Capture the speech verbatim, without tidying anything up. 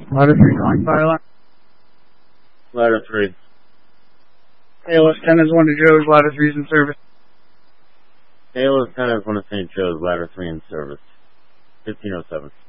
Ladder three calling fire line. Ladder three. A L S ten is one to Joe's, ladder three is in service. A L S ten is one to Saint Joe's, ladder three in service. fifteen oh seven.